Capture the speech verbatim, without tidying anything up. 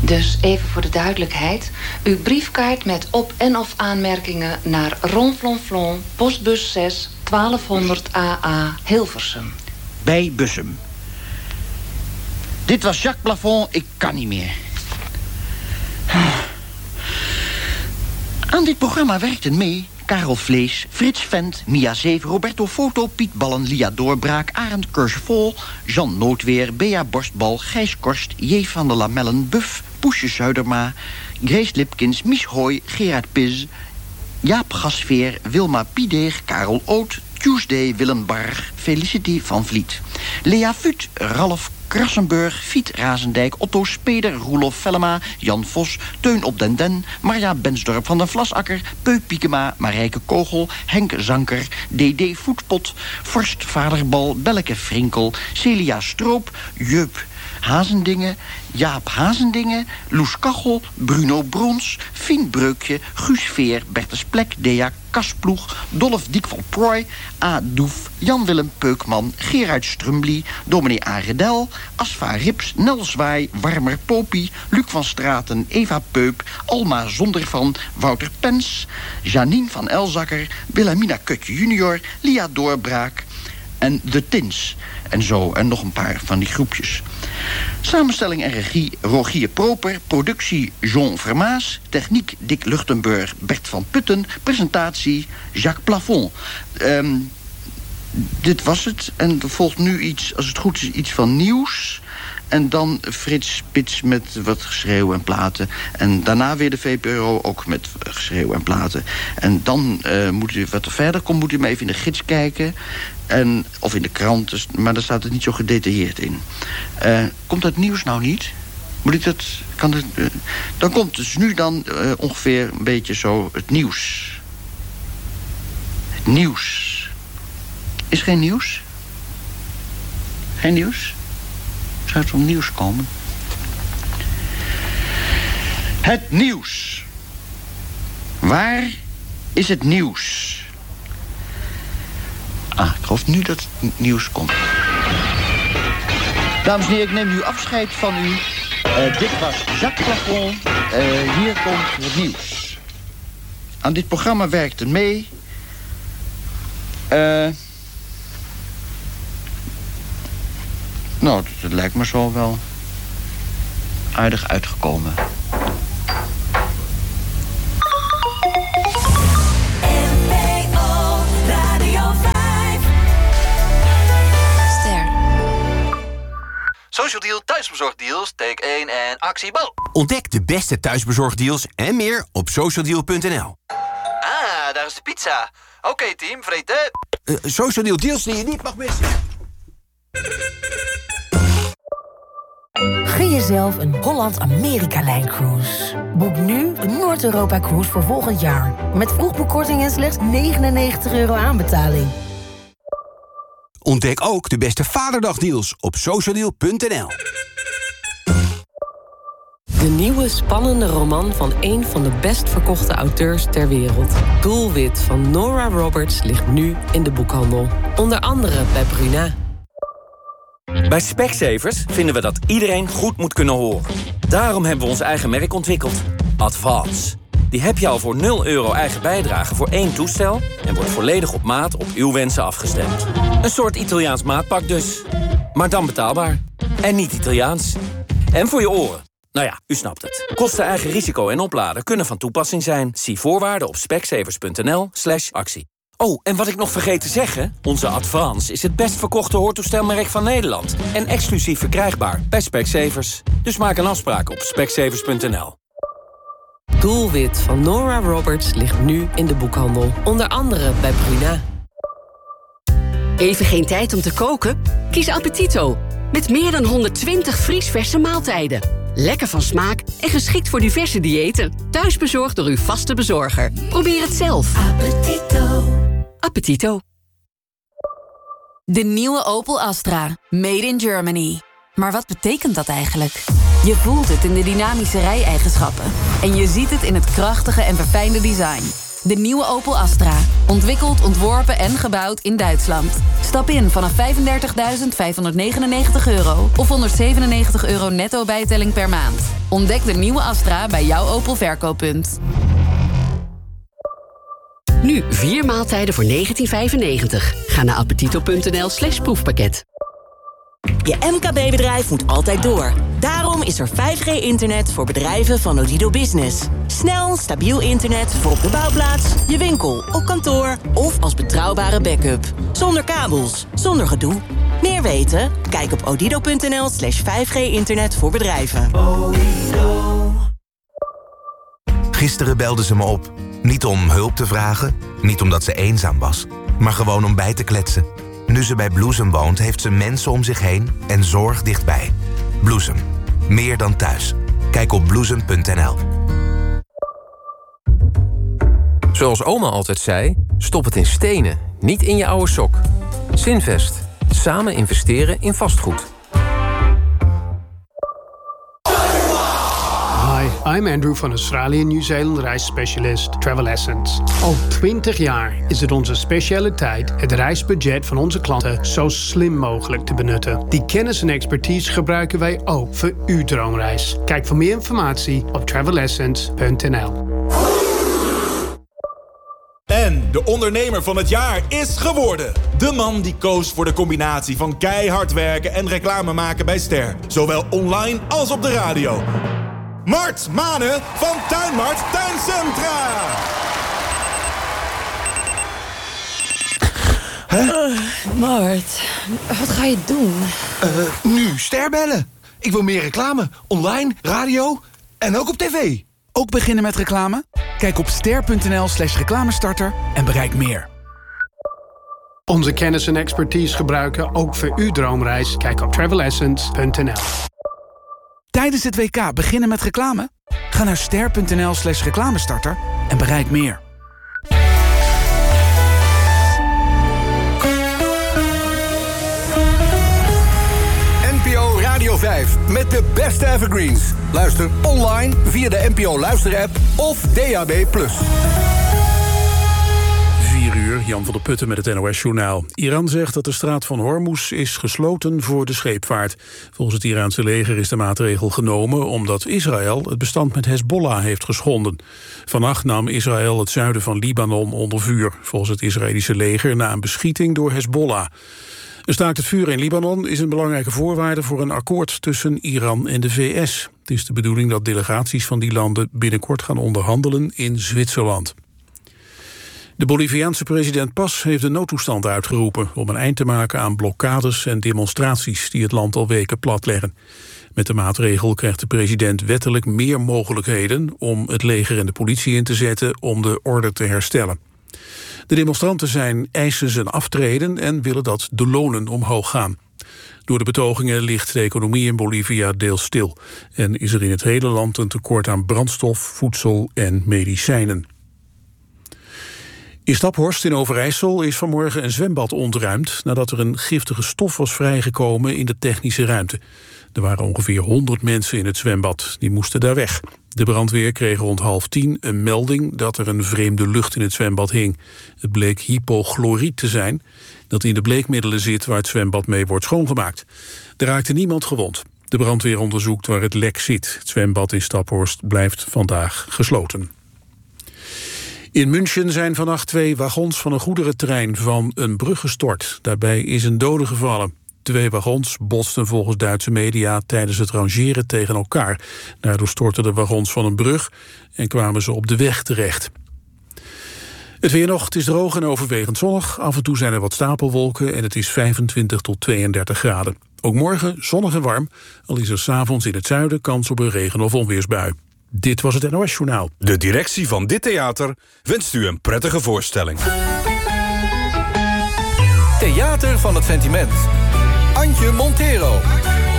Dus even voor de duidelijkheid. Uw briefkaart met op- en of aanmerkingen naar Ronflonflon, postbus zes, twaalfhonderd A A, Hilversum. Bij Bussum. Dit was Jacques Plafond, ik kan niet meer. Aan dit programma werkten mee Karel Vlees, Frits Vent, Mia Zeven, Roberto Foto, Piet Ballen, Lia Doorbraak, Arend Kursvol, Jean Noodweer, Bea Borstbal, Gijs Korst, J. van der Lamellen, Buff, Poesje Zuiderma, Grace Lipkins, Mies Hooi, Gerard Piz, Jaap Gasveer, Wilma Pideer, Karel Oot, Tuesday, Willem Barg, Felicity van Vliet, Lea Fut, Ralf Krassenburg, Fiet Razendijk, Otto Speder, Roelof Vellema, Jan Vos, Teun op den Den, Marja Bensdorp van den Vlasakker, Peu Piekema, Marijke Kogel, Henk Zanker, D D Voetpot, Forst Vaderbal, Belleke Frinkel, Celia Stroop, Jeup Hazendingen, Jaap Hazendingen, Loes Kachel, Bruno Brons, Fien Breukje, Guus Veer, Bertus Plek, Dea Kasploeg, Dolf Diek van Prooi, A. Doef, Jan-Willem Peukman, Gerard Strumbly, Dominee A. Redel, Asfa Rips, Nel Zwaai, Warmer Popie, Luc van Straten, Eva Peup, Alma Zondervan, Wouter Pens, Janine van Elzakker, Wilhelmina Kutje junior, Lia Doorbraak en The Tins. En zo, en nog een paar van die groepjes. Samenstelling en regie Rogier Proper. Productie Jean Vermaas. Techniek Dick Luchtenburg, Bert van Putten. Presentatie Jacques Plafond. Um, dit was het. En er volgt nu iets, als het goed is, iets van nieuws. En dan Frits Spits met wat geschreeuw en platen. En daarna weer de V P R O, ook met geschreeuw en platen. En dan uh, moet u, wat er verder komt, moet u maar even in de gids kijken. En, of in de krant, dus, maar daar staat het niet zo gedetailleerd in. Uh, komt dat nieuws nou niet? Moet ik dat... Kan dat uh, dan komt dus nu dan uh, ongeveer een beetje zo het nieuws. Het nieuws. Is geen nieuws? Geen nieuws? Zou het om nieuws komen? Het nieuws. Waar is het nieuws? Ah, ik geloof nu dat het nieuws komt. Dames en heren, ik neem nu afscheid van u. Uh, dit was Jacques Plafond. Uh, hier komt het nieuws. Aan dit programma werkte mee... Uh, nou, het, het lijkt me zo wel aardig uitgekomen. Social Deal thuisbezorgdeals, take één en actie Bo. Ontdek de beste thuisbezorgdeals en meer op social deal punt n l. Ah, daar is de pizza. Oké okay, team, vreten. Uh, Social Deal deals die je niet mag missen. Gun jezelf een Holland-Amerika-lijn-cruise. Boek nu een Noord-Europa-cruise voor volgend jaar. Met vroegboekkorting en slechts negenennegentig euro aanbetaling. Ontdek ook de beste Vaderdagdeals op social deal punt n l. De nieuwe spannende roman van een van de best verkochte auteurs ter wereld. Doelwit van Nora Roberts ligt nu in de boekhandel. Onder andere bij Bruna. Bij Specsavers vinden we dat iedereen goed moet kunnen horen. Daarom hebben we ons eigen merk ontwikkeld. Advance. Die heb je al voor nul euro eigen bijdrage voor één toestel... en wordt volledig op maat op uw wensen afgestemd. Een soort Italiaans maatpak dus. Maar dan betaalbaar. En niet Italiaans. En voor je oren. Nou ja, u snapt het. Kosten, eigen risico en opladen kunnen van toepassing zijn. Zie voorwaarden op specsavers punt n l slash actie. Oh, en wat ik nog vergeet te zeggen... onze Advance is het best verkochte hoortoestelmerk van Nederland... en exclusief verkrijgbaar bij Specsavers. Dus maak een afspraak op specsavers punt n l. Doelwit van Nora Roberts ligt nu in de boekhandel. Onder andere bij Bruna. Even geen tijd om te koken? Kies Appetito. Met meer dan honderdtwintig vriesverse maaltijden. Lekker van smaak en geschikt voor diverse diëten. Thuisbezorgd door uw vaste bezorger. Probeer het zelf. Appetito. Appetito. De nieuwe Opel Astra. Made in Germany. Maar wat betekent dat eigenlijk? Je voelt het in de dynamische rijeigenschappen. En je ziet het in het krachtige en verfijnde design. De nieuwe Opel Astra. Ontwikkeld, ontworpen en gebouwd in Duitsland. Stap in vanaf vijfendertigduizend vijfhonderdnegenennegentig euro... of honderdzevenennegentig euro netto bijtelling per maand. Ontdek de nieuwe Astra bij jouw Opel verkooppunt. Nu vier maaltijden voor negentien vijfennegentig. Ga naar appetito.nl slash proefpakket. Je M K B-bedrijf moet altijd door. Daarom is er vijf G internet voor bedrijven van Odido Business. Snel, stabiel internet voor op de bouwplaats, je winkel, op kantoor of als betrouwbare backup. Zonder kabels, zonder gedoe. Meer weten? Kijk op odido.nl slash 5G internet voor bedrijven. Gisteren belde ze me op. Niet om hulp te vragen, niet omdat ze eenzaam was, maar gewoon om bij te kletsen. Nu ze bij Bloesem woont, heeft ze mensen om zich heen en zorg dichtbij. Bloesem. Meer dan thuis. Kijk op bloesem punt n l. Zoals oma altijd zei, stop het in stenen, niet in je oude sok. Zinvest. Samen investeren in vastgoed. Hi, I'm Andrew van Australië Nieuw-Zeeland reisspecialist Travel Essence. Al twintig jaar is het onze specialiteit het reisbudget van onze klanten zo slim mogelijk te benutten. Die kennis en expertise gebruiken wij ook voor uw droomreis. Kijk voor meer informatie op travel essence punt n l. En de ondernemer van het jaar is geworden. De man die koos voor de combinatie van keihard werken en reclame maken bij Ster. Zowel online als op de radio. Mart Manen van Tuinmart Tuincentra. Huh? Uh, Mart, wat ga je doen? Uh, nu Ster bellen. Ik wil meer reclame. Online, radio en ook op tv. Ook beginnen met reclame? Kijk op ster.nl slash reclamestarter en bereik meer. Onze kennis en expertise gebruiken ook voor uw droomreis. Kijk op travel essence punt n l. Tijdens het W K beginnen met reclame? Ga naar ster.nl slash reclamestarter en bereik meer. N P O Radio vijf met de beste evergreens. Luister online via de N P O Luister-app of D A B plus. vier uur, Jan van der Putten met het N O S-journaal. Iran zegt dat de straat van Hormuz is gesloten voor de scheepvaart. Volgens het Iraanse leger is de maatregel genomen omdat Israël het bestand met Hezbollah heeft geschonden. Vannacht nam Israël het zuiden van Libanon onder vuur. Volgens het Israëlische leger na een beschieting door Hezbollah. Een staakt het vuur in Libanon is een belangrijke voorwaarde voor een akkoord tussen Iran en de V S. Het is de bedoeling dat delegaties van die landen binnenkort gaan onderhandelen in Zwitserland. De Boliviaanse president Paz heeft een noodtoestand uitgeroepen om een eind te maken aan blokkades en demonstraties die het land al weken platleggen. Met de maatregel krijgt de president wettelijk meer mogelijkheden om het leger en de politie in te zetten om de orde te herstellen. De demonstranten zijn eisen zijn aftreden en willen dat de lonen omhoog gaan. Door de betogingen ligt de economie in Bolivia deels stil en is er in het hele land een tekort aan brandstof, voedsel en medicijnen. In Staphorst in Overijssel is vanmorgen een zwembad ontruimd nadat er een giftige stof was vrijgekomen in de technische ruimte. Er waren ongeveer honderd mensen in het zwembad, die moesten daar weg. De brandweer kreeg rond half tien een melding dat er een vreemde lucht in het zwembad hing. Het bleek hypochloriet te zijn, dat in de bleekmiddelen zit waar het zwembad mee wordt schoongemaakt. Er raakte niemand gewond. De brandweer onderzoekt waar het lek zit. Het zwembad in Staphorst blijft vandaag gesloten. In München zijn vannacht twee wagons van een goederentrein van een brug gestort. Daarbij is een dode gevallen. Twee wagons botsten volgens Duitse media tijdens het rangeren tegen elkaar. Daardoor stortten de wagons van een brug en kwamen ze op de weg terecht. Het weer nog, het is droog en overwegend zonnig. Af en toe zijn er wat stapelwolken en het is vijfentwintig tot tweeëndertig graden. Ook morgen zonnig en warm, al is er 's avonds in het zuiden kans op een regen- of onweersbui. Dit was het N O S-journaal. De directie van dit theater wenst u een prettige voorstelling. Theater van het Sentiment. Antje Montero.